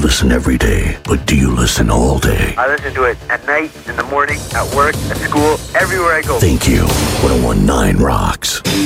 listen every day, but do you listen all day? I listen to it at night, in the morning, at work, at school, everywhere I go. Thank you. 101.9 rocks.